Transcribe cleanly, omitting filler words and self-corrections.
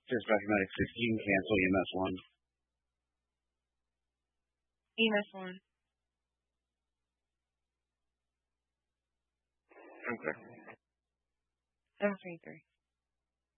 Dispatch Medic 16, cancel EMS 1. EMS 1. Okay. 723.